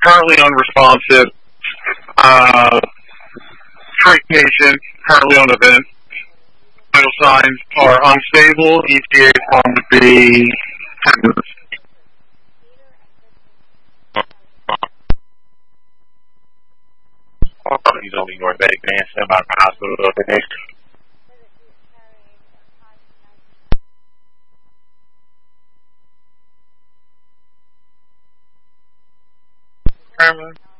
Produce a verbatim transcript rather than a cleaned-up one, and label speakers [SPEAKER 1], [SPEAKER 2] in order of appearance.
[SPEAKER 1] currently unresponsive. Uh, Trach patient, currently on event. Vital signs are unstable. E T A is going to be ten minutes.
[SPEAKER 2] He's only North Medic man, sent by the hospital up the next. Herman.